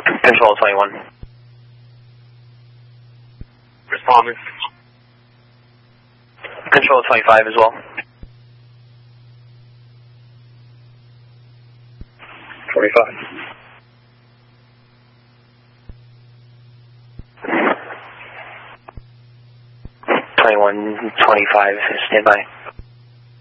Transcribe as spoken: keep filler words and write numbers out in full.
Control twenty-one. Responding. Control twenty-five as well. twenty-five. twenty-one, twenty-five, stand by.